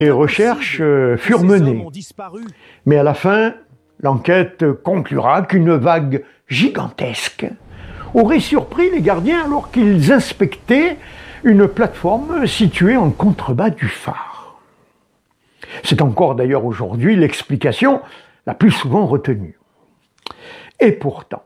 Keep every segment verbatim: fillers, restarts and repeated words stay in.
Les recherches furent menées, mais à la fin, l'enquête conclura qu'une vague gigantesque aurait surpris les gardiens alors qu'ils inspectaient une plateforme située en contrebas du phare. C'est encore d'ailleurs aujourd'hui l'explication la plus souvent retenue. Et pourtant,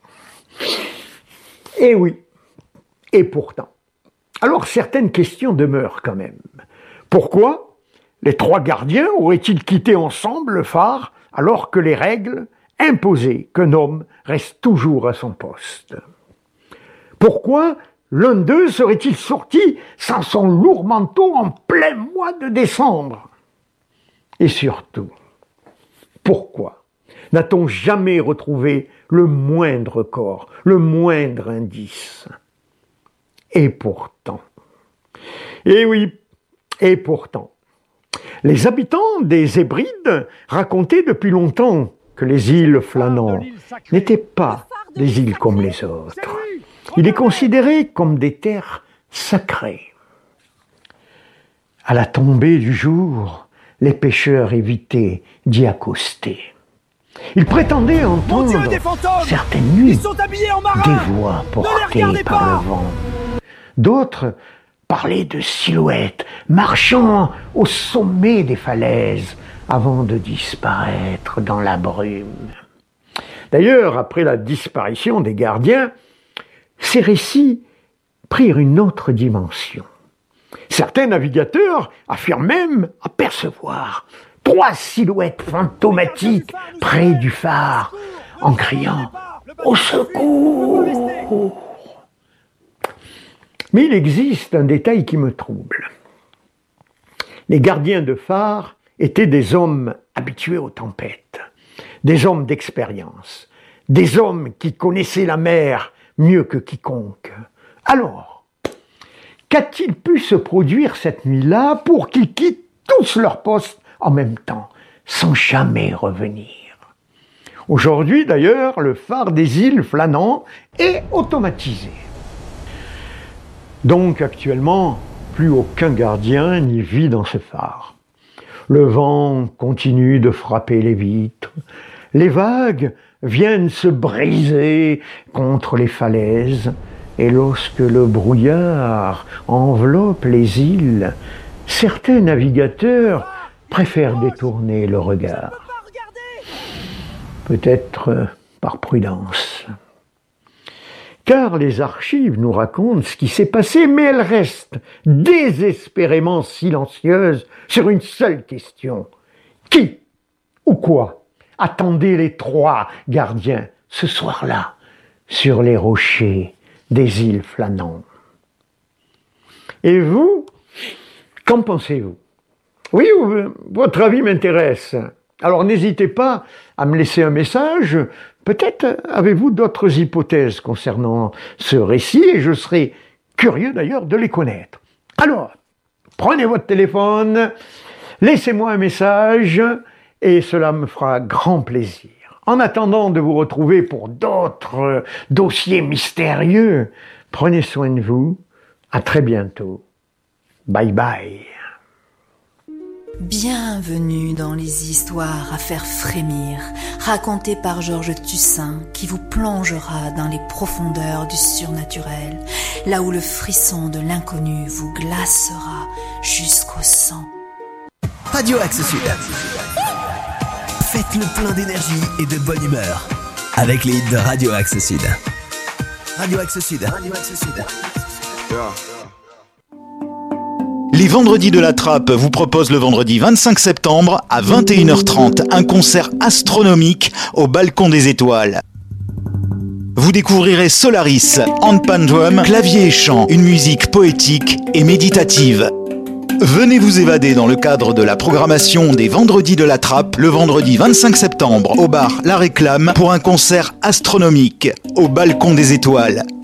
et oui, et pourtant, alors certaines questions demeurent quand même. Pourquoi les trois gardiens auraient-ils quitté ensemble le phare alors que les règles imposaient qu'un homme reste toujours à son poste? Pourquoi l'un d'eux serait-il sorti sans son lourd manteau en plein mois de décembre? Et surtout, pourquoi n'a-t-on jamais retrouvé le moindre corps, le moindre indice? Et pourtant, et oui, et pourtant, les habitants des Hébrides racontaient depuis longtemps que les îles Flânans n'étaient pas des îles comme les autres. Il est considéré comme des terres sacrées. À la tombée du jour, les pêcheurs évitaient d'y accoster. Ils prétendaient entendre Dieu, certaines nuits des voix portées par le vent. D'autres parlaient de silhouettes marchant au sommet des falaises avant de disparaître dans la brume. D'ailleurs, après la disparition des gardiens, ces récits prirent une autre dimension. Certains navigateurs affirment même apercevoir trois silhouettes fantomatiques près du phare en criant « Au secours !» Mais il existe un détail qui me trouble. Les gardiens de phare étaient des hommes habitués aux tempêtes, des hommes d'expérience, des hommes qui connaissaient la mer mieux que quiconque. Alors, qu'a-t-il pu se produire cette nuit-là pour qu'ils quittent tous leur poste en même temps, sans jamais revenir? Aujourd'hui, d'ailleurs, le phare des îles Flânans est automatisé. Donc, actuellement, plus aucun gardien n'y vit dans ce phare. Le vent continue de frapper les vitres. Les vagues viennent se briser contre les falaises. Et lorsque le brouillard enveloppe les îles, certains navigateurs préfèrent détourner le regard. Peut-être par prudence. Car les archives nous racontent ce qui s'est passé, mais elles restent désespérément silencieuses sur une seule question. Qui ou quoi attendait les trois gardiens ce soir-là sur les rochers des îles Flânans? Et vous, qu'en pensez-vous? Oui, votre avis m'intéresse. Alors n'hésitez pas à me laisser un message. Peut-être avez-vous d'autres hypothèses concernant ce récit et je serai curieux d'ailleurs de les connaître. Alors, prenez votre téléphone, laissez-moi un message et cela me fera grand plaisir. En attendant de vous retrouver pour d'autres dossiers mystérieux, prenez soin de vous. À très bientôt. Bye bye. Bienvenue dans les histoires à faire frémir, racontées par Georges Tussin, qui vous plongera dans les profondeurs du surnaturel, là où le frisson de l'inconnu vous glacera jusqu'au sang. Radio Axe Sud. Faites le plein d'énergie et de bonne humeur avec les hits de Radio Axe Sud. Radio Axe Sud. Radio Axe Sud. Les Vendredis de la Trappe vous proposent le vendredi vingt-cinq septembre à vingt et une heures trente un concert astronomique au Balcon des Étoiles. Vous découvrirez Solaris, handpan drum, clavier et chant, une musique poétique et méditative. Venez vous évader dans le cadre de la programmation des Vendredis de la Trappe le vendredi vingt-cinq septembre au bar La Réclame pour un concert astronomique au Balcon des Étoiles.